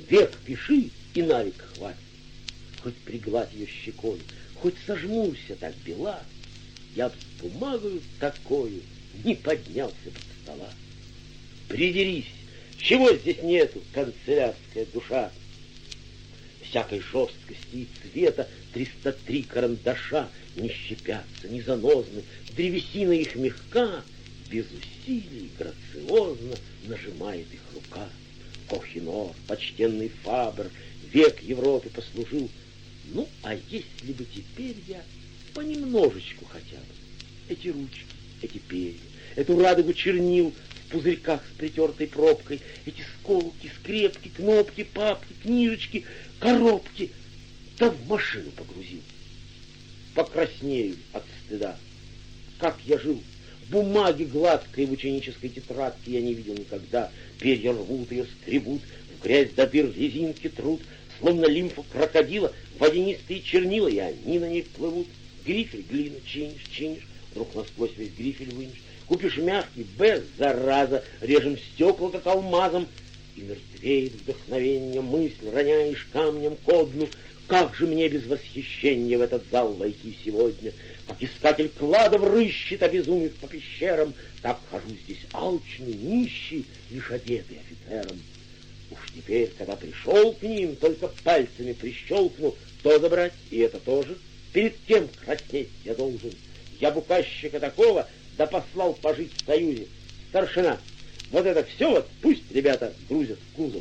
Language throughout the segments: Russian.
Век пиши, и навек хватит. Хоть пригладь ее щекой, хоть сожмурься так бела, я б с бумагою такою не поднялся бы с стола. Придерись, чего здесь нету, канцелярская душа? Всякой жесткости и цвета 303 карандаша не щепятся, не занозны, древесина их мягка, без усилий грациозно нажимает их рука. Кохинор, почтенный Фабр, век Европе послужил. Ну, а если бы теперь я понемножечку хотя бы эти ручки, эти перья, эту радугу чернил в пузырьках с притертой пробкой, эти сколки, скрепки, кнопки, папки, книжечки, коробки, да в машину погрузил. Покраснею от стыда. Как я жил? Бумаги гладкой в ученической тетрадке я не видел никогда. Перья рвут ее, скребут, в грязь до дыр резинки трут, словно лимфа крокодила, водянистые чернила, и они на них плывут. Грифель, глина, чинишь, вдруг насквозь весь грифель вынешь. Купишь мягкий, без зараза, режем стекла, как алмазом, и мертвеет вдохновение мысль, роняешь камнем ко дну. Как же мне без восхищения в этот зал войти сегодня? Как искатель кладов рыщет, обезумев по пещерам, так хожу здесь алчный, нищий, лишь одетый офицером. Уж теперь, когда пришел к ним, только пальцами прищелкну, то забрать, и это тоже. Перед кем краснеть я должен? Я б указчика такого да послал пожить в Союзе. Старшина, вот это все вот пусть ребята грузят в кузов.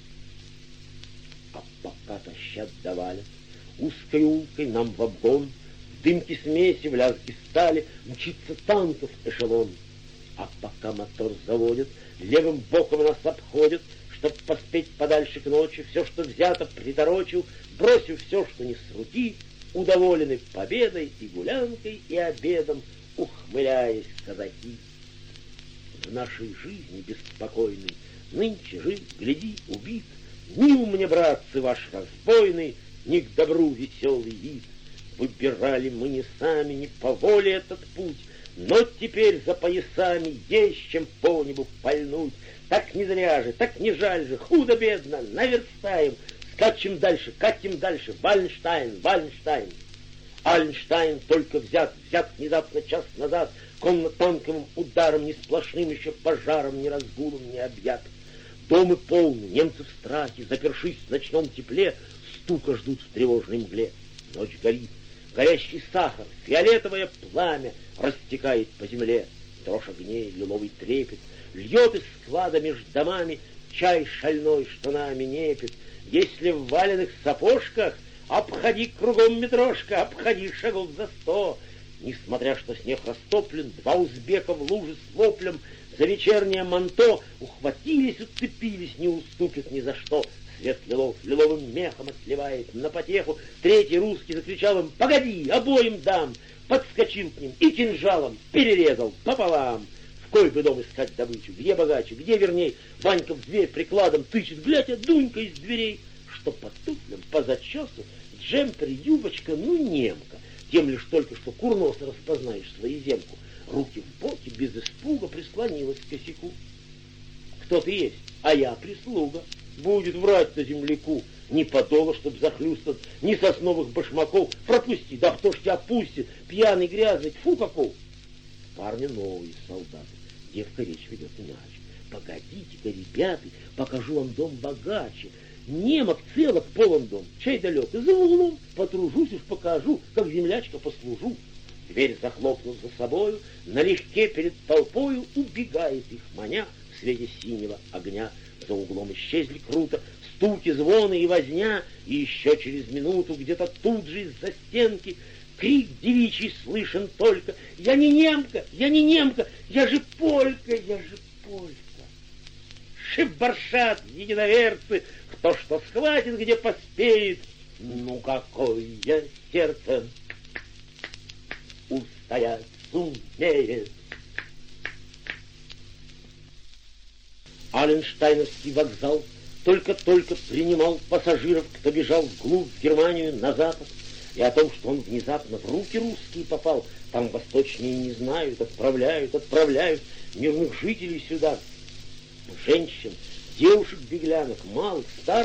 А пока тащат да валят, узкой улкой нам в обгон, в дымке смеси, в лязге стали мчится танков эшелон. А пока мотор заводят, левым боком нас обходят, чтоб поспеть подальше к ночи, все, что взято, приторочил, бросив все, что не с руки, удоволены победой и гулянкой, и обедом, ухмыляясь казаки. В нашей жизни беспокойной нынче жив, гляди, убит, мил мне, братцы, ваш разбойный, не к добру веселый вид. Выбирали мы не сами, не по воле этот путь, но теперь за поясами есть чем по небу пальнуть. Так не зря же, так не жаль же, худо-бедно, наверстаем, скачем дальше, катим дальше, Вальнштайн, Вальнштайн. Альнштайн только взят внезапно час назад, конно-танковым ударом, не сплошным еще пожаром, ни разгулом не объят. Домы полны, немцы в страхе, запершись в ночном тепле, стука ждут в тревожной мгле. Ночь горит, горящий сахар, фиолетовое пламя растекает по земле. Дрожь огней, лиловый трепет, льет из склада между домами чай шальной, что нами непит. Если в валеных сапожках, обходи кругом метрошка, обходи шагов за 100. Несмотря что снег растоплен, два узбека в луже с воплем за вечернее манто ухватились, уцепились, не уступят ни за что. Свет лиловым мехом отливает на потеху. Третий русский закричал им: «Погоди, обоим дам!» Подскочил к ним и кинжалом перерезал пополам. В кой бы дом искать добычу? Где богаче? Где верней? Ванька в дверь прикладом тычет. Глядь, а Дунька из дверей, что под туфлям, по зачесу, джемпер, юбочка, ну немка. Тем лишь только что курноса распознаешь своеземку. Руки в боки, без испуга прислонилась к косяку. Кто ты есть? А я прислуга. Будет врать-то земляку. Ни подола, чтоб захлюстать, ни сосновых башмаков. Пропусти, да кто ж тебя пустит? Пьяный, грязный, тьфу каков. Парни новые солдаты. Девка речь ведет иначе. Погодите-ка, ребята, покажу вам дом богаче. Немок целок полон дом, чай далек, и за углом потружусь уж покажу, как землячка послужу. Дверь захлопнув за собою, налегке перед толпою убегает их маня в свете синего огня. За углом исчезли круто стуки, звоны и возня, и еще через минуту где-то тут же из-за стенки крик девичий слышен только: «Я не немка, я не немка, я же полька, я же полька!» Шибаршат, единоверцы, кто что схватит, где поспеет. Ну какое сердце устоять сумеет. Аленштайновский вокзал только-только принимал пассажиров, кто бежал вглубь в Германию, на запад. И о том, что он внезапно в руки русские попал, там восточнее не знают, отправляют мирных жителей сюда. Женщин, девушек-беглянок, малых, старых,